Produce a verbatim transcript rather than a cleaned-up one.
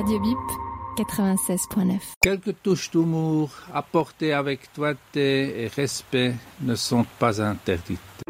Radio Bip, quatre-vingt-seize point neuf. Quelques touches d'humour apportées avec doigté et respect ne sont pas interdites.